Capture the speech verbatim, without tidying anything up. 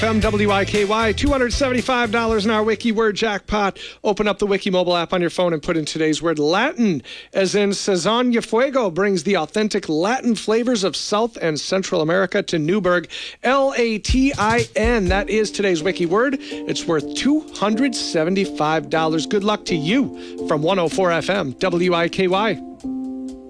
F M W I K Y, two hundred seventy-five dollars in our Wiki Word Jackpot. Open up the Wiki mobile app on your phone and put in today's word Latin, as in Sazón y Fuego brings the authentic Latin flavors of South and Central America to Newburgh. L A T I N. That is today's Wiki Word. It's worth two hundred seventy-five dollars. Good luck to you from one oh four F M W I K Y.